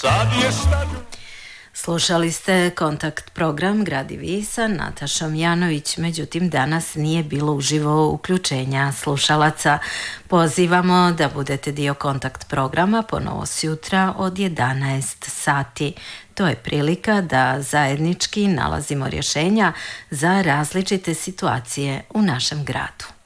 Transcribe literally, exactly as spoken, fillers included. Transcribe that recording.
sad je stadion. Slušali ste kontakt program Gradi Vi sa Natašom Janović, međutim danas nije bilo uživo uključenja slušalaca. Pozivamo da budete dio kontakt programa ponovo sutra od jedanaest sati. To je prilika da zajednički nalazimo rješenja za različite situacije u našem gradu.